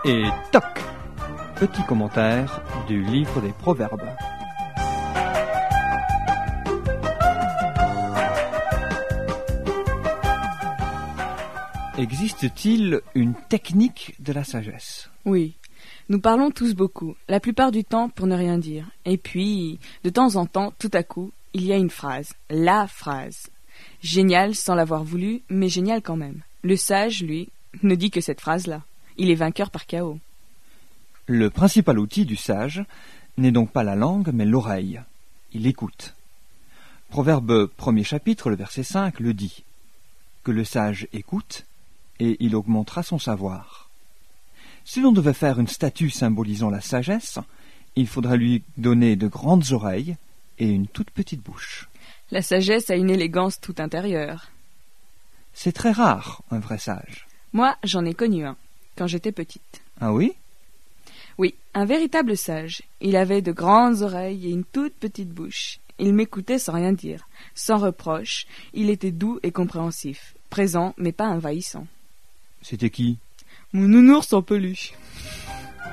Et toc! Petit commentaire du livre des Proverbes. Existe-t-il une technique de la sagesse? Oui, nous parlons tous beaucoup, la plupart du temps pour ne rien dire. Et puis, de temps en temps, tout à coup, il y a une phrase, la phrase. Génial sans l'avoir voulu, mais génial quand même. Le sage, lui, ne dit que cette phrase-là. Il est vainqueur par chaos. Le principal outil du sage n'est donc pas la langue, mais l'oreille. Il écoute. Proverbe 1er chapitre, le verset 5, le dit. Que le sage écoute, et il augmentera son savoir. Si l'on devait faire une statue symbolisant la sagesse, il faudrait lui donner de grandes oreilles et une toute petite bouche. La sagesse a une élégance tout intérieure. C'est très rare, un vrai sage. Moi, j'en ai connu un, quand j'étais petite. Ah oui? Oui, un véritable sage. Il avait de grandes oreilles et une toute petite bouche. Il m'écoutait sans rien dire, sans reproche. Il était doux et compréhensif, présent mais pas envahissant. C'était qui? Mon nounours en peluche.